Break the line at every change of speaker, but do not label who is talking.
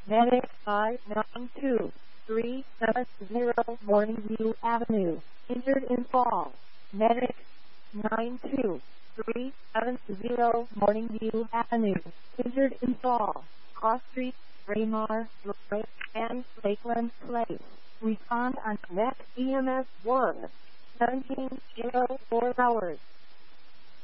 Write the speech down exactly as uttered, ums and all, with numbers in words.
Medic five nine two three seven zero Morningsview Avenue, injured in fall. Medic nine two three seven zero Morningsview Avenue, injured in fall. Cross Street, Braemar, Drive, and Lakeland Place. Respond on Connect E M S one, seventeen oh four hours.